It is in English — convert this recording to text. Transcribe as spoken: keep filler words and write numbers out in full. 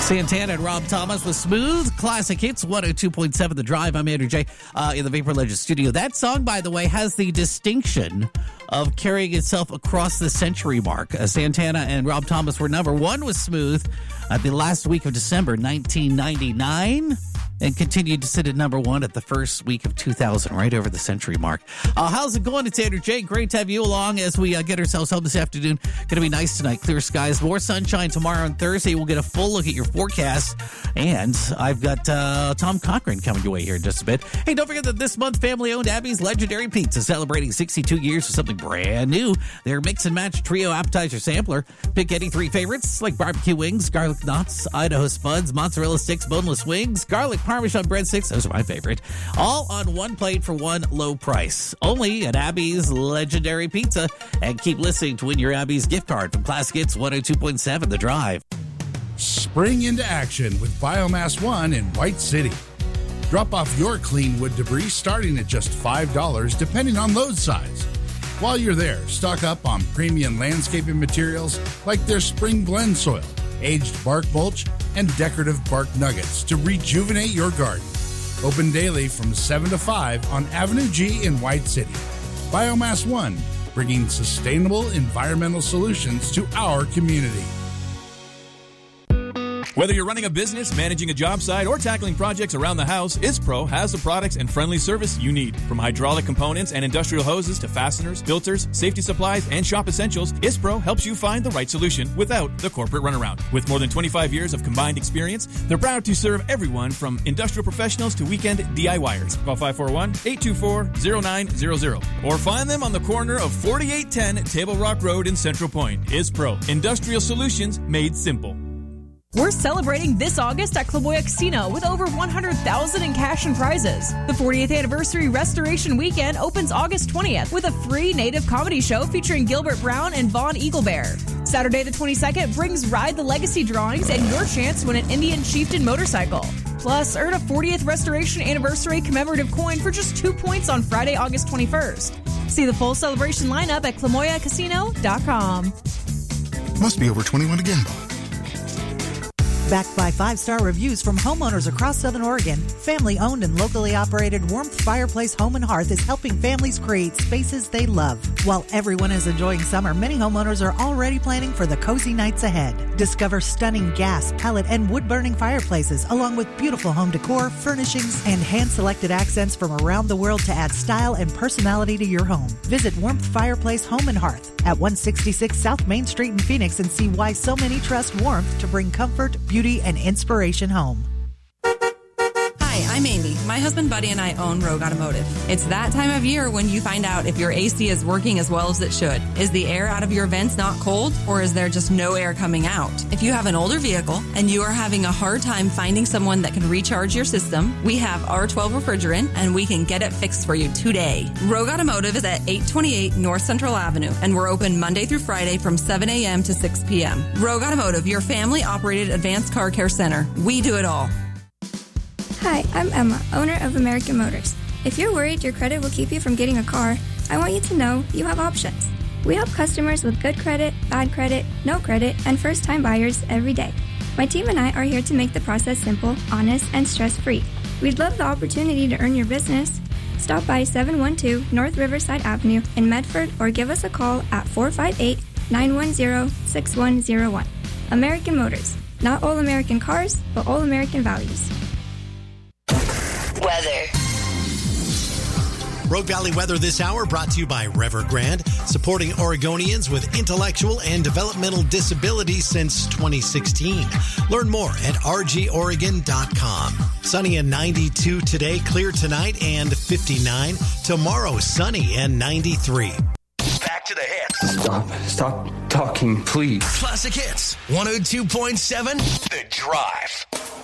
Santana and Rob Thomas with Smooth Classic Hits, one oh two point seven The Drive. I'm Andrew J. Uh, in the Vapor Legends studio. That song, by the way, has the distinction of carrying itself across the century mark. Uh, Santana and Rob Thomas were number one with Smooth at the last week of December nineteen ninety-nine and continued to sit at number one at the first week of two thousand, right over the century mark. Uh, how's it going? It's Andrew J. Great to have you along as we uh, get ourselves home this afternoon. Going to be nice tonight. Clear skies. More sunshine tomorrow and Thursday. We'll get a full look at your forecast. And I've got uh, Tom Cochran coming your way here in just a bit. Hey, don't forget that this month, family-owned Abby's Legendary Pizza celebrating sixty-two years of something brand new. Their mix and match trio appetizer sampler. Pick any three favorites like barbecue wings, garlic knots, Idaho spuds, mozzarella sticks, boneless wings, garlic Parmesan breadsticks. Those are my favorite. All on one plate for one low price. Only at Abby's Legendary Pizza. And keep listening to win your Abby's gift card from Classic Hits one oh two point seven The Drive. Spring into action with Biomass One in White City. Drop off your clean wood debris starting at just five dollars depending on load size. While you're there, stock up on premium landscaping materials like their spring blend soil, aged bark mulch, and decorative bark nuggets to rejuvenate your garden. Open daily from seven to five on Avenue G in White City. Biomass One, bringing sustainable environmental solutions to our community. Whether you're running a business, managing a job site, or tackling projects around the house, ISPRO has the products and friendly service you need. From hydraulic components and industrial hoses to fasteners, filters, safety supplies, and shop essentials, ISPRO helps you find the right solution without the corporate runaround. With more than twenty-five years of combined experience, they're proud to serve everyone from industrial professionals to weekend DIYers. Call five four one, eight two four, zero nine zero zero or find them on the corner of forty-eight ten Table Rock Road in Central Point. ISPRO, industrial solutions made simple. We're celebrating this August at Clamoya Casino with over one hundred thousand dollars in cash and prizes. The fortieth Anniversary Restoration Weekend opens August twentieth with a free native comedy show featuring Gilbert Brown and Vaughn Eaglebear. Saturday the twenty-second brings Ride the Legacy drawings and your chance to win an Indian Chieftain motorcycle. Plus, earn a fortieth Restoration Anniversary commemorative coin for just two points on Friday, August twenty-first. See the full celebration lineup at clamoya casino dot com. Must be over twenty-one to gamble. Backed by five-star reviews from homeowners across Southern Oregon, family-owned and locally operated Warmth Fireplace Home and Hearth is helping families create spaces they love. While everyone is enjoying summer, many homeowners are already planning for the cozy nights ahead. Discover stunning gas, pellet, and wood-burning fireplaces, along with beautiful home decor, furnishings, and hand-selected accents from around the world to add style and personality to your home. Visit Warmth Fireplace Home and Hearth at one sixty-six South Main Street in Phoenix and see why so many trust warmth to bring comfort, beauty, and inspiration home. Hi, I'm Amy. My husband Buddy and I own Rogue Automotive. It's that time of year when you find out if your A C is working as well as it should. Is the air out of your vents not cold, or is there just no air coming out? If you have an older vehicle and you are having a hard time finding someone that can recharge your system, we have R twelve refrigerant and we can get it fixed for you today. Rogue Automotive is at eight twenty-eight North Central Avenue and we're open Monday through Friday from seven a.m. to six p.m. Rogue Automotive, your family-operated advanced car care center. We do it all. Hi, I'm Emma, owner of American Motors. If you're worried your credit will keep you from getting a car, I want you to know you have options. We help customers with good credit, bad credit, no credit, and first-time buyers every day. My team and I are here to make the process simple, honest, and stress-free. We'd love the opportunity to earn your business. Stop by seven one two North Riverside Avenue in Medford or give us a call at four five eight, nine one zero, six one zero one. American Motors. Not all American cars, but all American values. Weather. Rogue Valley weather this hour brought to you by Evergrande, supporting Oregonians with intellectual and developmental disabilities since twenty sixteen. Learn more at r g oregon dot com. Sunny and ninety-two today, clear tonight and fifty-nine. Tomorrow, sunny and ninety-three. Back to the hits. Stop. Stop talking, please. Classic Hits, one oh two point seven The Drive.